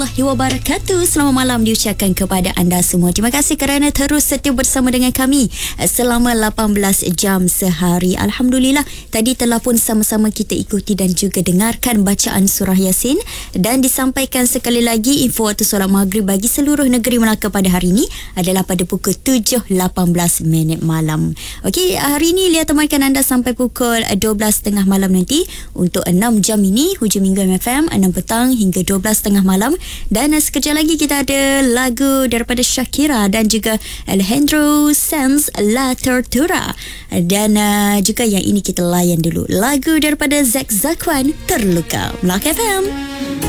Wabarakatuh. Selamat malam diucapkan kepada anda semua. Terima kasih kerana terus setia bersama dengan kami selama 18 jam sehari. Alhamdulillah, tadi telah pun sama-sama kita ikuti dan juga dengarkan bacaan surah Yasin, dan disampaikan sekali lagi info waktu solat maghrib bagi seluruh negeri Melaka pada hari ini adalah pada pukul 7.18 malam. Okey, hari ini Lia temankan anda sampai pukul 12.30 malam nanti untuk 6 jam ini Hujung Minggu MFM 6 petang hingga 12.30 malam. Dan sekejap lagi kita ada lagu daripada Shakira dan juga Alejandro Sanz, La Tortura. Dan juga yang ini kita layan dulu, lagu daripada Zack Zakwan, Terluka. Melaka FM.